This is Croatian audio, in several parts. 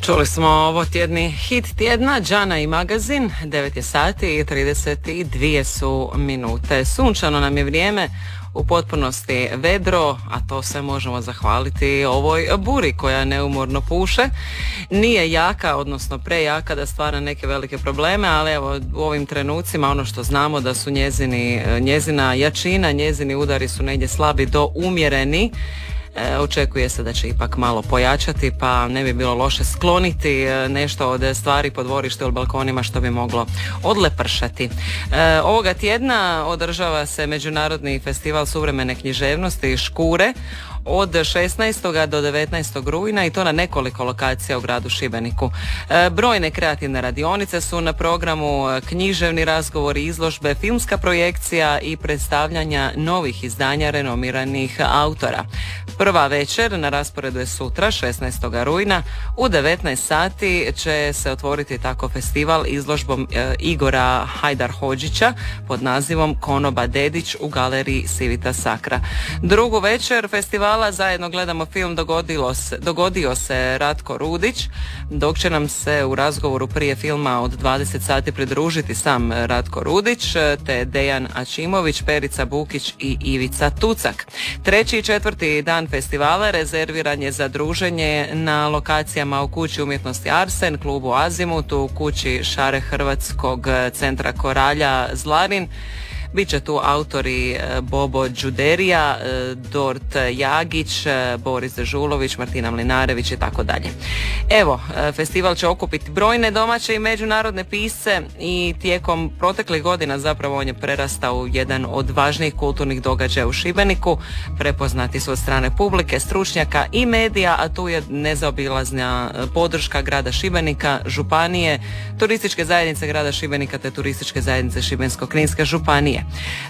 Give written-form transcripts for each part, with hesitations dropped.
Čuli smo ovo tjedni hit tjedna, Džana i magazin, 9 je sati i 32 su minute. Sunčano nam je vrijeme, u potpunosti vedro, a to sve možemo zahvaliti ovoj buri koja neumorno puše. Nije jaka, odnosno prejaka da stvara neke velike probleme, ali evo u ovim trenucima ono što znamo da su njezina jačina, njezini udari su negdje slabi do umjereni. Očekuje se da će ipak malo pojačati, pa ne bi bilo loše skloniti nešto od stvari po dvorištu ili balkonima što bi moglo odlepršati. Ovoga tjedna održava se Međunarodni festival suvremene književnosti Škure od 16. do 19. rujna i to na nekoliko lokacija u gradu Šibeniku. Brojne kreativne radionice su na programu, književni razgovori, izložbe, filmska projekcija i predstavljanja novih izdanja renomiranih autora. Prva večer na rasporedu je sutra, 16. rujna, u 19 sati će se otvoriti tako festival izložbom Igora Hajdar-Hodžića pod nazivom Konoba Dedić u galeriji Sivita Sakra. Drugu večer festivala zajedno gledamo film Dogodio se Ratko Rudić, dok će nam se u razgovoru prije filma od 20 sati pridružiti sam Ratko Rudić, te Dejan Ačimović, Perica Bukić i Ivica Tucak. Treći i četvrti dan festivala rezerviran je za druženje na lokacijama u Kući umjetnosti Arsen, klubu Azimutu, kući Šare Hrvatskog centra Koralja Zlarin. Biće tu autori Bobo Đuderija, Dort Jagić, Boris Dežulović, Martina Mlinarević i tako dalje. Evo, festival će okupiti brojne domaće i međunarodne pisce i tijekom proteklih godina zapravo on je prerastao u jedan od važnijih kulturnih događaja u Šibeniku. Prepoznati su od strane publike, stručnjaka i medija, a tu je nezaobilazna podrška grada Šibenika, županije, turističke zajednice grada Šibenika te turističke zajednice Šibensko-kninske županije.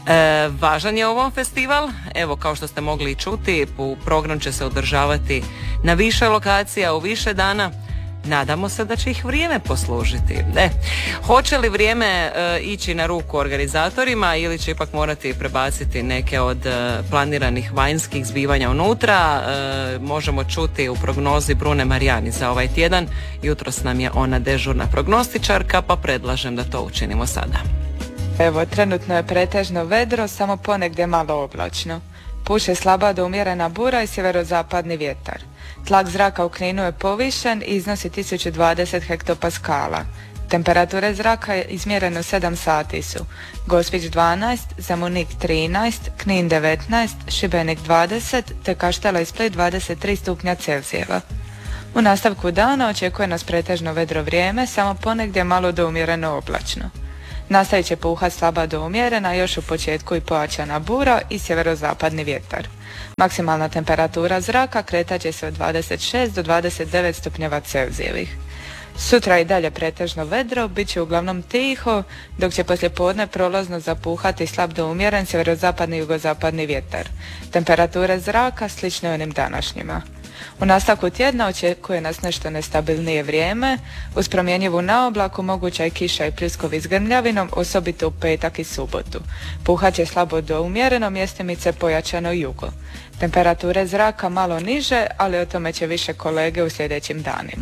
Važan je ovo festival, evo kao što ste mogli čuti, program će se održavati na više lokacija u više dana. Nadamo se da će ih vrijeme poslužiti. Hoće li vrijeme ići na ruku organizatorima ili će ipak morati prebaciti neke od planiranih vanjskih zbivanja unutra, možemo čuti u prognozi Brune Marijani za ovaj tjedan. Jutros nam je ona dežurna prognostičarka, pa predlažem da to učinimo sada. Evo, trenutno je pretežno vedro, samo ponegdje malo oblačno. Puše slaba do umjerena bura i sjeverozapadni vjetar. Tlak zraka u Kninu je povišen i iznosi 1020 hektopaskala. Temperature zraka izmjerene u 7 sati su Gospić 12, Zemunik 13, Knin 19, Šibenik 20 te Kaštela i Split 23 stupnja Celzijeva. U nastavku dana očekuje nas pretežno vedro vrijeme, samo ponegdje malo do umjereno oblačno. Nastavit će puhat slaba do umjerena, još u početku i pojačana bura i sjeverozapadni vjetar. Maksimalna temperatura zraka kretat će se od 26 do 29 stupnjeva Celzijevih. Sutra i dalje pretežno vedro, bit će uglavnom tiho, dok će poslijepodne prolazno zapuhati slab do umjeren sjeverozapadni i jugozapadni vjetar. Temperature zraka slične onim današnjima. U nastavku tjedna očekuje nas nešto nestabilnije vrijeme, uz promjenjivu naoblaku moguća je kiša i pljuskovi s grmljavinom, osobito u petak i subotu. Puhat će slabo do umjereno, mjestimice pojačano jugo. Temperature zraka malo niže, ali o tome će više kolege u sljedećim danima.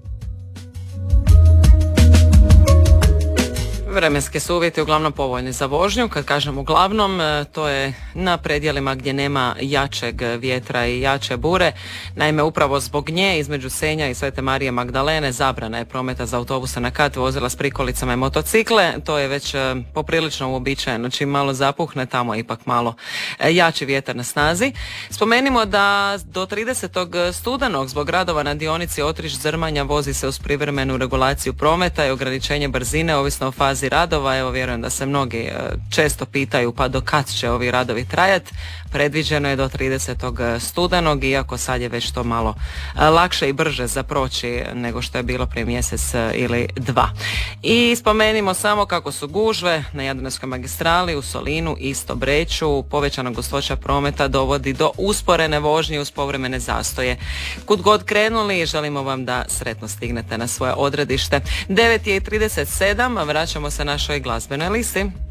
Vremenski su uvjeti uglavnom povoljni za vožnju. Kad kažem uglavnom, to je na predjelima gdje nema jačeg vjetra i jače bure. Naime, upravo zbog nje između Senja i Svete Marije Magdalene zabrana je prometa za autobuse na kat, vozila s prikolicama i motocikle. To je već poprilično uobičajeno. Čim malo zapuhne, tamo je ipak malo jači vjetar na snazi. Spomenimo da do 30. studenog zbog radova na dionici Otrić-Zrmanja vozi se uz privremenu regulaciju prometa i ograničenje brzine ovisno o fazi radova. Evo, vjerujem da se mnogi često pitaju pa do kad će ovi radovi trajati. Predviđeno je do 30. studenog, iako sad je već to malo lakše i brže za proći nego što je bilo prije mjesec ili dva. I spomenimo samo kako su gužve na Jadranskoj magistrali u Solinu, isto Breču. Povećana gustoća prometa dovodi do usporene vožnje uz povremene zastoje. Kud god krenuli, želimo vam da sretno stignete na svoje odredište. 9:37, vraćamo se našoj glazbenoj listi.